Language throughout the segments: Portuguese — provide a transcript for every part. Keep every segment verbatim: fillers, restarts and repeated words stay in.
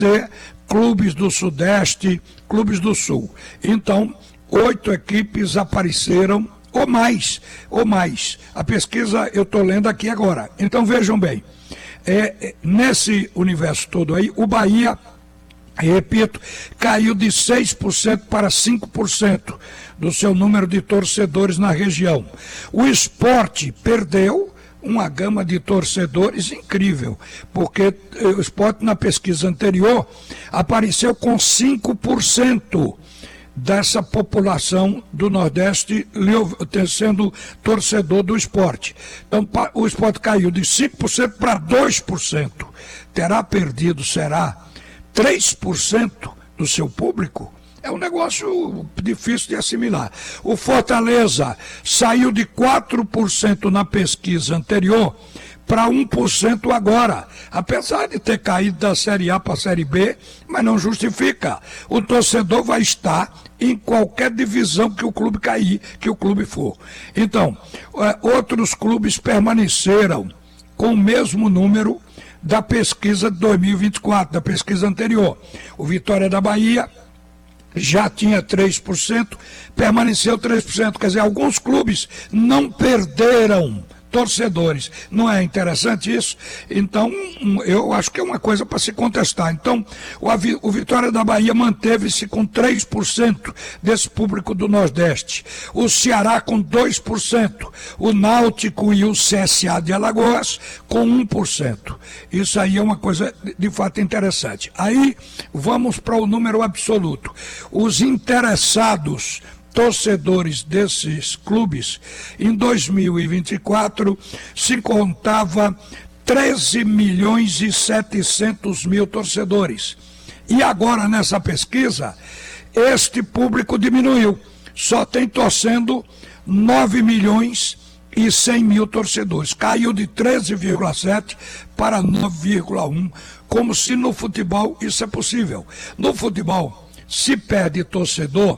ser clubes do Sudeste, clubes do Sul. Então, oito equipes apareceram, ou mais, ou mais. A pesquisa eu estou lendo aqui agora. Então, vejam bem, é, nesse universo todo aí, o Bahia, repito, caiu de seis por cento para cinco por cento do seu número de torcedores na região. O Sport perdeu uma gama de torcedores incrível, porque o Sport, na pesquisa anterior, apareceu com cinco por cento dessa população do Nordeste sendo torcedor do Sport. Então, o Sport caiu de cinco por cento para dois por cento. Terá perdido, será, três por cento do seu público? É um negócio difícil de assimilar. O Fortaleza saiu de quatro por cento na pesquisa anterior para um por cento agora, apesar de ter caído da Série A para a Série B, mas não justifica. O torcedor vai estar em qualquer divisão que o clube cair, que o clube for. Então, outros clubes permaneceram com o mesmo número da pesquisa de dois mil e vinte e quatro, da pesquisa anterior. O Vitória da Bahia já tinha três por cento, permaneceu três por cento. Quer dizer, alguns clubes não perderam torcedores. Não é interessante isso? Então, eu acho que é uma coisa para se contestar. Então, o Vitória da Bahia manteve-se com três por cento desse público do Nordeste. O Ceará com dois por cento. O Náutico e o C S A de Alagoas com um por cento. Isso aí é uma coisa de fato interessante. Aí, vamos para o número absoluto. Os interessados torcedores desses clubes, em dois mil e vinte e quatro, se contava treze milhões e setecentos mil torcedores. E agora, nessa pesquisa, este público diminuiu. Só tem torcendo nove milhões e cem mil torcedores. Caiu de treze vírgula sete para nove vírgula um, como se no futebol isso é possível. No futebol, se perde torcedor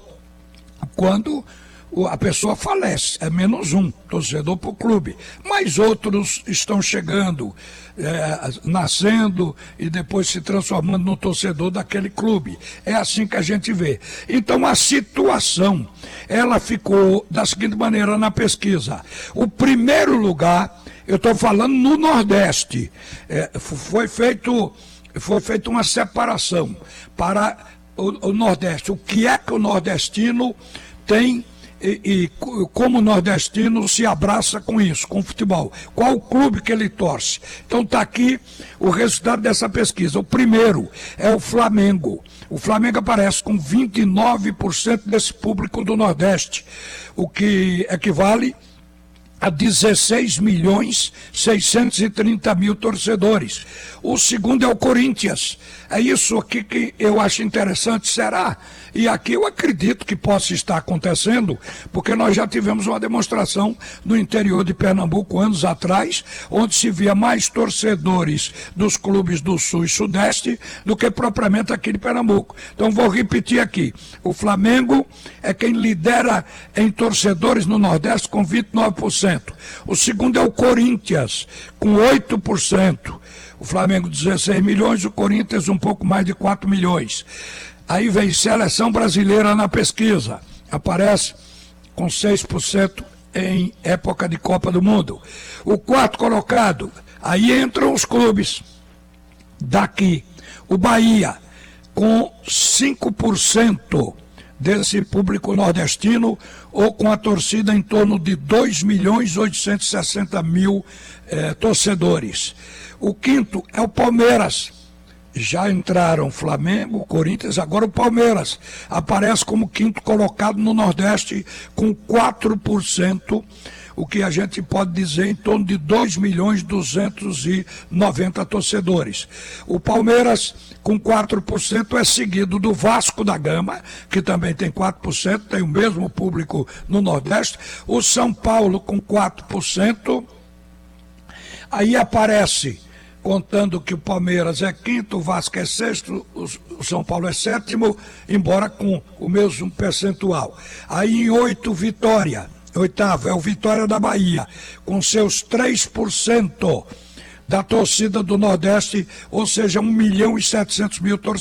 quando a pessoa falece, é menos um torcedor para o clube, mas outros estão chegando, é, nascendo e depois se transformando no torcedor daquele clube. É assim que a gente vê. Então a situação, ela ficou da seguinte maneira na pesquisa. O primeiro lugar, eu estou falando no Nordeste, é, foi feito, foi feita uma separação para O, o Nordeste, o que é que o nordestino tem e, e como o nordestino se abraça com isso, com o futebol, qual o clube que ele torce. Então está aqui o resultado dessa pesquisa. O primeiro é o Flamengo. O Flamengo aparece com vinte e nove por cento desse público do Nordeste, o que equivale a dezesseis milhões seiscentos e trinta mil torcedores. O segundo é o Corinthians. É isso aqui que eu acho interessante, será? E aqui eu acredito que possa estar acontecendo, porque nós já tivemos uma demonstração no interior de Pernambuco anos atrás, onde se via mais torcedores dos clubes do Sul e Sudeste do que propriamente aqui de Pernambuco. Então vou repetir aqui. O Flamengo é quem lidera em torcedores no Nordeste com vinte e nove por cento. O segundo é o Corinthians, com oito por cento. O Flamengo dezesseis milhões, o Corinthians um pouco mais de quatro milhões. Aí vem seleção brasileira na pesquisa, aparece com seis por cento em época de Copa do Mundo. O quarto colocado, aí entram os clubes daqui. O Bahia, com cinco por cento desse público nordestino, ou com a torcida em torno de dois milhões oitocentos e sessenta mil eh, torcedores. O quinto é o Palmeiras. Já entraram Flamengo, Corinthians, agora o Palmeiras aparece como quinto colocado no Nordeste com quatro por cento, o que a gente pode dizer em torno de dois milhões duzentos e noventa torcedores. O Palmeiras com quatro por cento é seguido do Vasco da Gama, que também tem quatro por cento, tem o mesmo público no Nordeste. O São Paulo com quatro por cento, aí aparece, contando que o Palmeiras é quinto, o Vasco é sexto, o São Paulo é sétimo, embora com o mesmo percentual. Aí em oito, Vitória. Oitavo é o Vitória da Bahia, com seus três por cento da torcida do Nordeste, ou seja, um milhão e setecentos mil torcedores.